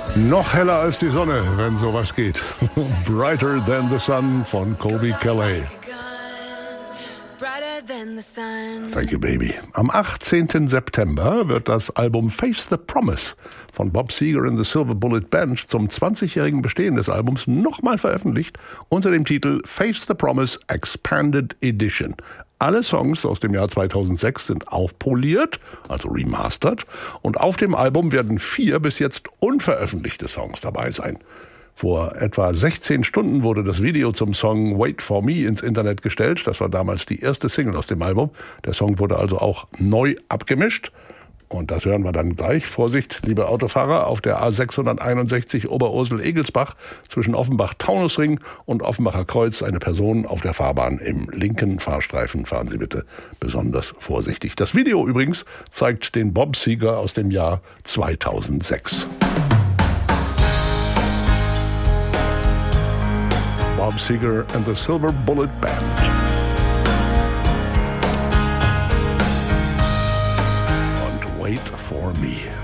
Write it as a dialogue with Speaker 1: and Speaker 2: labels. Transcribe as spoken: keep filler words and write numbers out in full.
Speaker 1: Noch heller als die Sonne, wenn sowas geht. Brighter Than the Sun von Colby Calais. Thank you, baby. Am achtzehnten September wird das Album Face the Promise von Bob Seger and the Silver Bullet Band zum zwanzigjährigen Bestehen des Albums nochmal veröffentlicht unter dem Titel Face the Promise Expanded Edition. Alle Songs aus dem Jahr zweitausendsechs sind aufpoliert, also remastered, und auf dem Album werden vier bis jetzt unveröffentlichte Songs dabei sein. Vor etwa sechzehn Stunden wurde das Video zum Song Wait for Me ins Internet gestellt. Das war damals die erste Single aus dem Album. Der Song wurde also auch neu abgemischt. Und das hören wir dann gleich. Vorsicht, liebe Autofahrer, auf der A sechshunderteinundsechzig Oberursel-Egelsbach zwischen Offenbach-Taunusring und Offenbacher Kreuz eine Person auf der Fahrbahn im linken Fahrstreifen. Fahren Sie bitte besonders vorsichtig. Das Video übrigens zeigt den Bob Seger aus dem Jahr zweitausendsechs. Bob Seger and the Silver Bullet Band. Wait for Me.